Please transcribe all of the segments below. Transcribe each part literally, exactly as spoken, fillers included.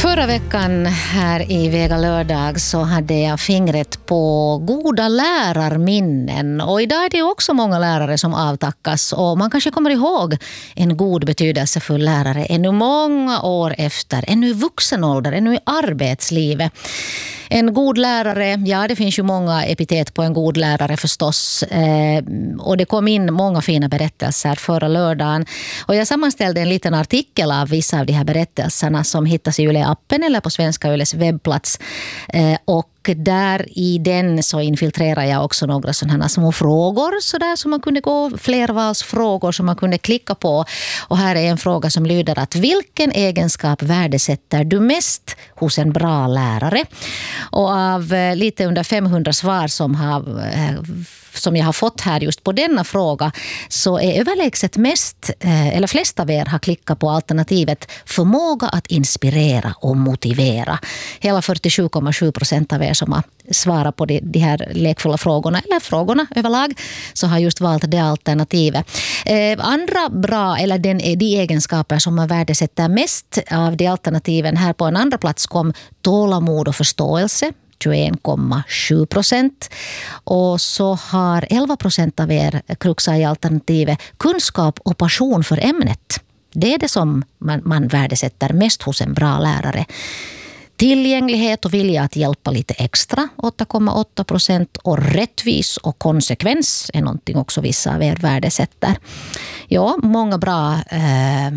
Förra veckan här i Vega lördag så hade jag fingret på goda lärarminnen. Och idag är det också många lärare som avtackas. Och man kanske kommer ihåg en god betydelsefull lärare ännu många år efter. Ännu i vuxen ålder, ännu i arbetslivet. En god lärare, ja det finns ju många epitet på en god lärare förstås. Eh, och det kom in många fina berättelser förra lördagen. Och jag sammanställde en liten artikel av vissa av de här berättelserna som hittas i Yle-appen eller på Svenska Yles webbplats. Eh, och där i den så infiltrerar jag också några sådana små frågor så där som man kunde gå, flervalsfrågor som man kunde klicka på. Och här är en fråga som lyder att vilken egenskap värdesätter du mest hos en bra lärare? Och av lite under femhundra svar som har som jag har fått här just på denna fråga så är överlägset mest, eller flest av er har klickat på alternativet förmåga att inspirera och motivera. Hela fyrtiosju komma sju procent av er som har svarat på de, de här lekfulla frågorna, eller frågorna överlag, så har just valt det alternativet. Eh, andra bra, eller den är de egenskaper som man värdesätter mest av de alternativen här på en andra plats kom tålamod och förståelse. tjugoen komma sju procent. Och så har elva procent av er kruxar i alternativet kunskap och passion för ämnet. Det är det som man, man värdesätter mest hos en bra lärare. Tillgänglighet och vilja att hjälpa lite extra, åtta komma åtta procent. Och rättvis och konsekvens är någonting också vissa av er värdesätter. Ja, många bra... Eh,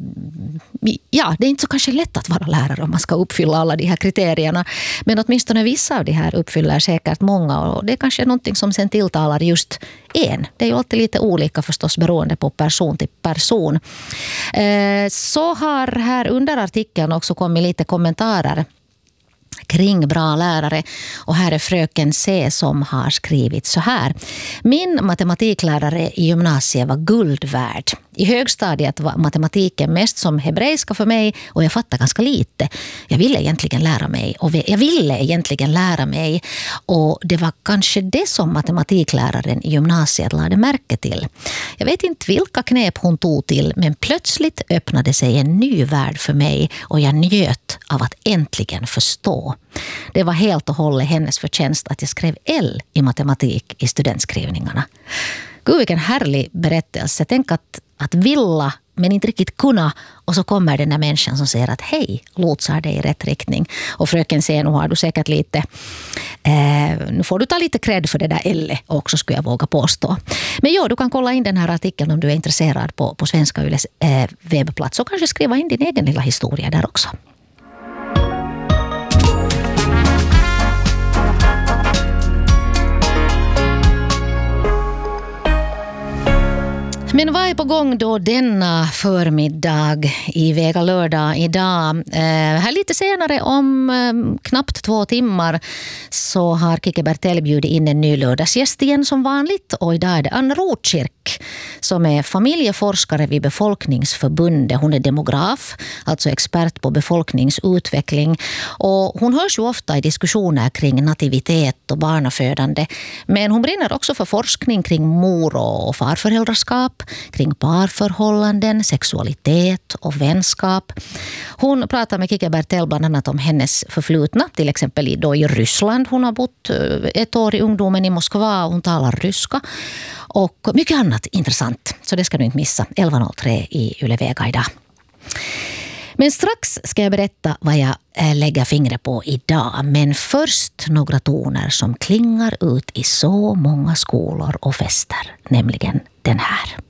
ja, det är inte så kanske lätt att vara lärare om man ska uppfylla alla de här kriterierna. Men åtminstone vissa av de här uppfyller säkert många. Och det är kanske någonting som sen tilltalar just en. Det är ju alltid lite olika förstås beroende på person till person. Eh, så har här under artikeln också kommit lite kommentarer kring bra lärare. Och här är fröken C som har skrivit så här. Min matematiklärare i gymnasiet var guld värd. I högstadiet var matematiken mest som hebreiska för mig och jag fattade ganska lite. Jag ville egentligen lära mig och jag ville egentligen lära mig och det var kanske det som matematikläraren i gymnasiet lade märke till. Jag vet inte vilka knep hon tog till men plötsligt öppnade sig en ny värld för mig och jag njöt av att äntligen förstå. Det var helt och hållet hennes förtjänst att jag skrev L i matematik i studentskrivningarna. Gud, vilken härlig berättelse. Tänk att, att vilja men inte riktigt kunna och så kommer den där människan som säger att hej, lotsar dig i rätt riktning. Och fröken säger, nu har du säkert lite eh, nu får du ta lite cred för det där L också skulle jag våga påstå. Men ja, du kan kolla in den här artikeln om du är intresserad på, på Svenska Yles eh, webbplats och kanske skriva in din egen lilla historia där också. Men vad är på gång då denna förmiddag i Vega lördag idag? Eh, här lite senare om eh, knappt två timmar så har Kike Bertell bjudit in en ny lördagsgäst igen som vanligt. Och idag är det Anna Rotkirk som är familjeforskare vid Befolkningsförbundet. Hon är demograf, alltså expert på befolkningsutveckling. Och hon hörs ju ofta i diskussioner kring nativitet och barnafödande. Men hon brinner också för forskning kring mor- och farföräldraskap, kring parförhållanden, sexualitet och vänskap. Hon pratar med Kike Bertell bland annat om hennes förflutna, till exempel då i Ryssland. Hon har bott ett år i ungdomen i Moskva och hon talar ryska. Och mycket annat intressant, så det ska du inte missa. elva noll tre i Yle Vega idag. Men strax ska jag berätta vad jag lägger fingret på idag. Men först några toner som klingar ut i så många skolor och fester, nämligen den här.